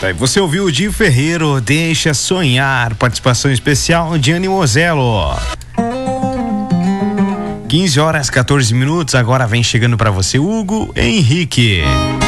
Aí você ouviu o Di Ferreiro, Deixa Sonhar, participação especial de Anny Moselo. 15 horas 14 minutos, agora vem chegando pra você Hugo Henrique.